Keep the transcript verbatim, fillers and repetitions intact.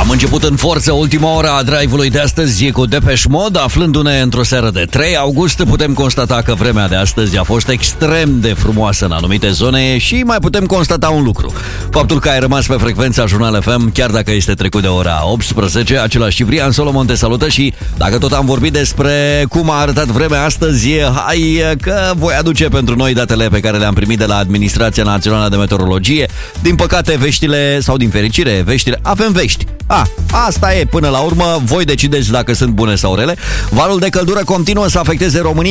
Am început în forță ultima ora a drive-ului de astăzi cu Depeche Mode. Aflându-ne într-o seară de trei august, putem constata că vremea de astăzi a fost extrem de frumoasă în anumite zone și mai putem constata un lucru. Faptul că ai rămas pe frecvența Jurnal F M, chiar dacă este trecut de ora optsprezece, același Ciprian Solomon te salută și dacă tot am vorbit despre cum a arătat vremea astăzi, hai că voi aduce pentru noi datele pe care le-am primit de la Administrația Națională de Meteorologie. Din păcate, veștile, sau din fericire, veștile, avem vești. A, asta e până la urmă, voi decideți dacă sunt bune sau rele. Valul de căldură continuă să afecteze România.